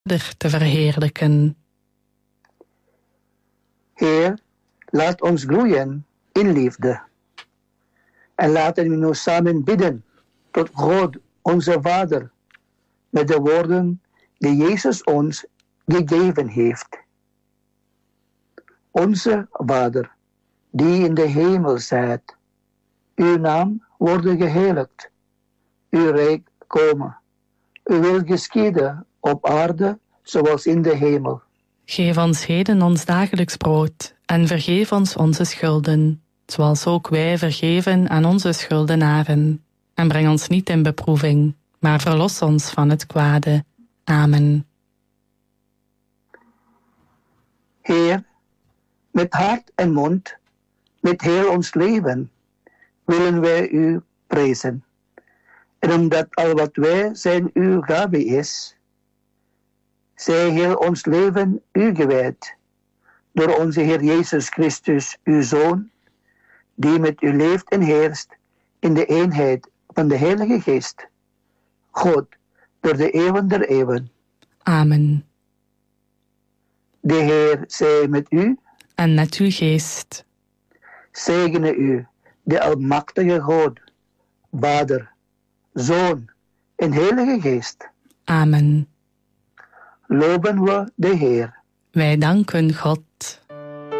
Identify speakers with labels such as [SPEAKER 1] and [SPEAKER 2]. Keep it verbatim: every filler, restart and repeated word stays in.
[SPEAKER 1] te verheerlijken.
[SPEAKER 2] Heer, laat ons groeien in liefde. En laten we nu samen bidden tot God, onze Vader, met de woorden die Jezus ons gegeven heeft. Onze Vader, die in de hemel zijt, uw naam worden geheiligd, uw rijk komen, uw wil geschieden op aarde zoals in de hemel.
[SPEAKER 1] Geef ons heden ons dagelijks brood en vergeef ons onze schulden, zoals ook wij vergeven aan onze schuldenaren. En breng ons niet in beproeving, maar verlos ons van het kwade. Amen.
[SPEAKER 2] Heer, met hart en mond, met heel ons leven, willen wij u prijzen. En omdat al wat wij zijn uw gave is, zij heel ons leven u gewijd, door onze Heer Jezus Christus, uw Zoon, die met u leeft en heerst in de eenheid van de Heilige Geest, God, door de eeuwen der eeuwen.
[SPEAKER 1] Amen.
[SPEAKER 2] De Heer zij met u.
[SPEAKER 1] En met uw geest.
[SPEAKER 2] Zegene u, de almachtige God, Vader, Zoon en Heilige Geest.
[SPEAKER 1] Amen.
[SPEAKER 2] Loben we de Heer.
[SPEAKER 1] Wij danken God.